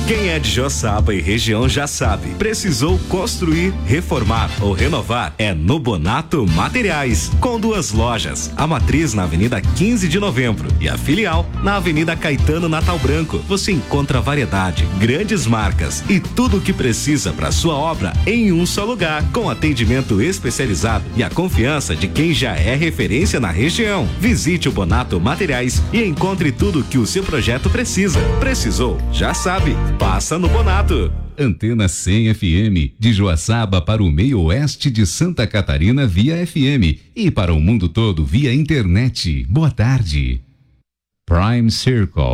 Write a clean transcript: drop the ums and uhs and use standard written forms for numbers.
Quem é de Joaçaba e região já sabe. Precisou construir, reformar ou renovar? É no Bonato Materiais. Com 2 lojas. A matriz na Avenida 15 de Novembro e a filial na Avenida Caetano Natal Branco. Você encontra variedade, grandes marcas e tudo o que precisa para sua obra em um só lugar. Com atendimento especializado e a confiança de quem já é referência na região. Visite o Bonato Materiais e encontre tudo que o seu projeto precisa. Precisou? Já sabe. Passa no Bonato. Antena 100 FM, de Joaçaba para o meio oeste de Santa Catarina via FM e para o mundo todo via internet. Boa tarde. Prime Circle.